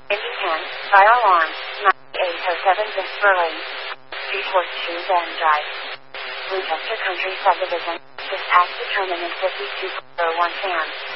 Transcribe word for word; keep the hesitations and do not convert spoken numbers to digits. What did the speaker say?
Indy ten, Fire Alarm, ninety-eight oh seven Vince Burley, Street Horseshoe Bend Drive, Winchester Country Subdivision, Just Ask Determinant fifty-two oh one Fan.